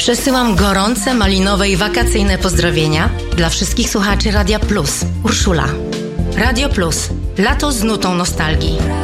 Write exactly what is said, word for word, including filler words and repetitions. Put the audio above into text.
Przesyłam gorące, malinowe i wakacyjne pozdrowienia dla wszystkich słuchaczy Radia Plus. Urszula. Radio Plus. Lato z nutą nostalgii.